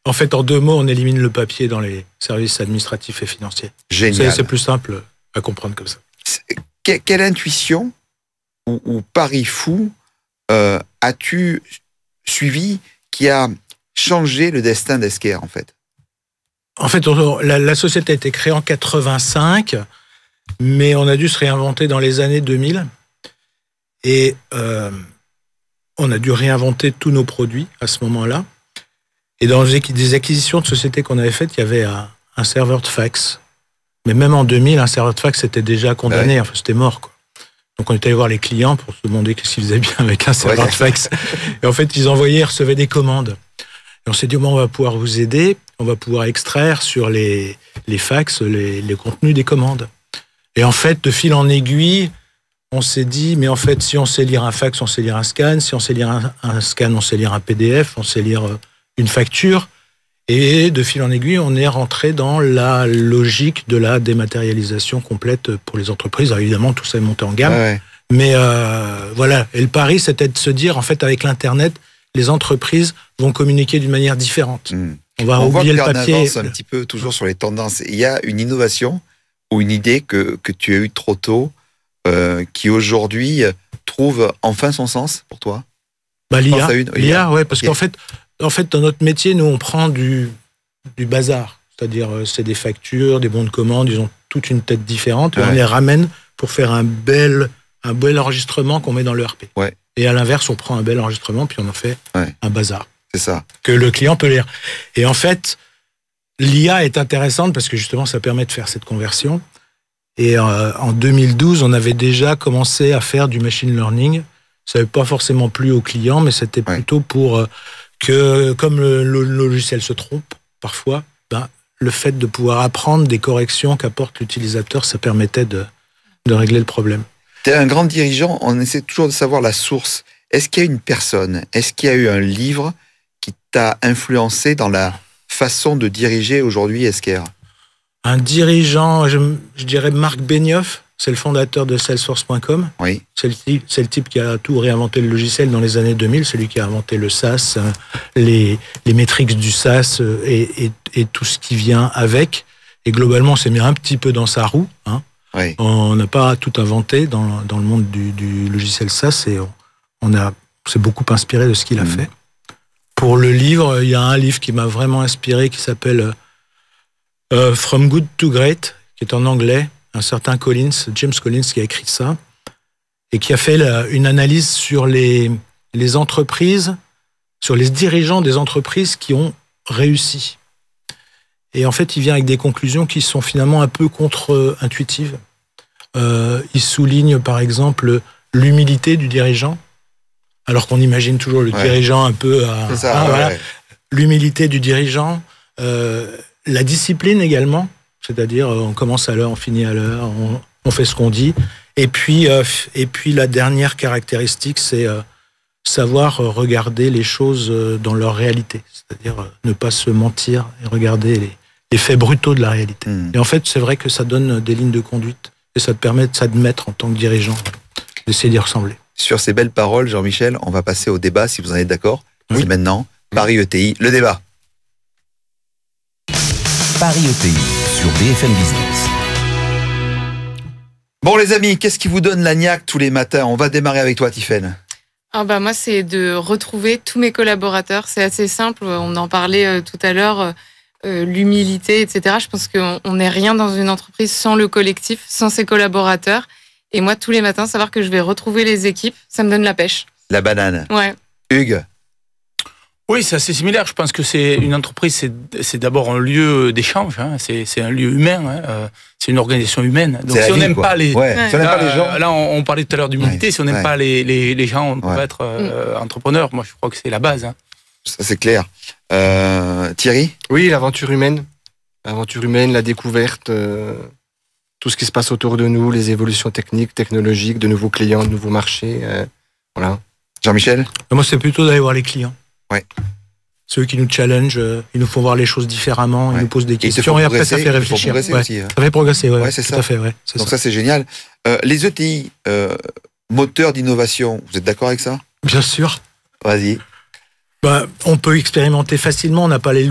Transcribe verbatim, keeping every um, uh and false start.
En fait, en deux mots, on élimine le papier dans les services administratifs et financiers. Génial. C'est, c'est plus simple à comprendre comme ça. Que, quelle intuition ou, ou pari fou euh, as-tu suivi qui a changé le destin d'Esker, en fait? En fait, on, la, la société a été créée en quatre-vingt-cinq, mais on a dû se réinventer dans les années deux mille. Et euh, on a dû réinventer tous nos produits à ce moment-là. Et dans les acquisitions de sociétés qu'on avait faites, il y avait un, un serveur de fax. Mais même en deux mille, un serveur de fax était déjà condamné, ouais. Enfin c'était mort, quoi. Donc on est allé voir les clients pour se demander qu'est-ce qu'ils faisaient bien avec un serveur ouais. de fax. Et en fait, ils envoyaient et recevaient des commandes. Et on s'est dit, bon, on va pouvoir vous aider, on va pouvoir extraire sur les, les fax les, les contenus des commandes. Et en fait, de fil en aiguille, on s'est dit, mais en fait, si on sait lire un fax, on sait lire un scan. Si on sait lire un, un scan, on sait lire un P D F, on sait lire une facture. Et de fil en aiguille, on est rentré dans la logique de la dématérialisation complète pour les entreprises. Alors évidemment, tout ça est monté en gamme. Ouais, ouais. Mais euh, voilà, et le pari, c'était de se dire, en fait, avec l'Internet, les entreprises vont communiquer d'une manière différente. Mmh. On va on oublier voit que le papier. On avance un petit peu toujours sur les tendances. Il y a une innovation ou une idée que, que tu as eue trop tôt euh, qui aujourd'hui trouve enfin son sens pour toi? Bah, l'I A, l'I A, ouais, parce yeah. qu'en fait, en fait, dans notre métier, nous, on prend du, du bazar. C'est-à-dire, c'est des factures, des bons de commande, ils ont toute une tête différente, et ouais. on les ramène pour faire un bel, un bel enregistrement qu'on met dans l'E R P. Ouais. Et à l'inverse, on prend un bel enregistrement, puis on en fait ouais. un bazar. C'est ça. Que le client peut lire. Et en fait, l'I A est intéressante parce que justement, ça permet de faire cette conversion. Et euh, en deux mille douze, on avait déjà commencé à faire du machine learning. Ça n'avait pas forcément plu aux clients, mais c'était ouais. plutôt pour euh, que, comme le, le logiciel se trompe parfois, ben, le fait de pouvoir apprendre des corrections qu'apporte l'utilisateur, ça permettait de, de régler le problème. Tu es un grand dirigeant, on essaie toujours de savoir la source. Est-ce qu'il y a une personne, est-ce qu'il y a eu un livre qui t'a influencé dans la façon de diriger aujourd'hui Esker? Un dirigeant, je, je dirais Marc Benioff, c'est le fondateur de Salesforce point com. Oui. C'est le, type, c'est le type qui a tout réinventé le logiciel dans les années deux mille, c'est lui qui a inventé le SaaS, les, les métriques du SaaS et, et, et tout ce qui vient avec. Et globalement, on s'est mis un petit peu dans sa roue. Hein. Oui. On n'a pas tout inventé dans, dans le monde du, du logiciel SaaS et on, on, a, on s'est beaucoup inspiré de ce qu'il a mmh. fait. Pour le livre, il y a un livre qui m'a vraiment inspiré qui s'appelle euh, From Good to Great, qui est en anglais. Un certain Collins, James Collins, qui a écrit ça et qui a fait la, une analyse sur les, les entreprises, sur les dirigeants des entreprises qui ont réussi. Et en fait, il vient avec des conclusions qui sont finalement un peu contre-intuitives. Euh, il souligne, par exemple, l'humilité du dirigeant, alors qu'on imagine toujours le ouais. dirigeant un peu à... C'est ça, ah, ouais, voilà. ouais. L'humilité du dirigeant, euh, la discipline également, c'est-à-dire on commence à l'heure, on finit à l'heure, on, on fait ce qu'on dit. Et puis, euh, et puis la dernière caractéristique, c'est euh, savoir regarder les choses dans leur réalité, c'est-à-dire euh, ne pas se mentir et regarder les, les faits brutaux de la réalité. Mmh. Et en fait, c'est vrai que ça donne des lignes de conduite et ça te permet de s'admettre en tant que dirigeant, d'essayer d'y ressembler. Sur ces belles paroles, Jean-Michel, on va passer au débat, si vous en êtes d'accord. Oui. C'est maintenant, Paris E T I, le débat. Paris E T I sur B F M Business. Bon les amis, qu'est-ce qui vous donne la niaque tous les matins? On va démarrer avec toi, Tiffaine. Ah bah moi, c'est de retrouver tous mes collaborateurs. C'est assez simple, on en parlait euh, tout à l'heure, euh, l'humilité, et cetera. Je pense qu'on n'est rien dans une entreprise sans le collectif, sans ses collaborateurs. Et moi, tous les matins, savoir que je vais retrouver les équipes, ça me donne la pêche. La banane. Ouais. Hugues. Oui, c'est assez similaire. Je pense que c'est une entreprise, c'est, c'est d'abord un lieu d'échange. Hein. C'est, c'est un lieu humain. Hein. Euh, c'est une organisation humaine. Donc si on n'aime pas les, ouais. ouais. si on n'aime pas les gens, là, on, on parlait tout à l'heure d'humilité. Ouais. Si on n'aime ouais. pas les, les, les gens, on ne peut ouais. pas être euh, entrepreneur. Moi, je crois que c'est la base. Hein. Ça, c'est clair. Euh, Thierry. Oui, l'aventure humaine, l'aventure humaine, la découverte, euh, tout ce qui se passe autour de nous, les évolutions techniques, technologiques, de nouveaux clients, de nouveaux marchés. Euh, voilà. Jean-Michel. Moi, c'est plutôt d'aller voir les clients. Ouais. Ceux qui nous challengent, euh, ils nous font voir les choses différemment, ouais. ils nous posent des questions et, et après ça fait réfléchir. Ouais. Aussi, hein. Ça fait progresser, ouais, ouais c'est tout ça. à fait, ouais, c'est Donc ça. ça c'est génial. Euh, les E T I, euh, moteurs d'innovation, vous êtes d'accord avec ça? Bien sûr. Vas-y. Bah, on peut expérimenter facilement, on n'a pas les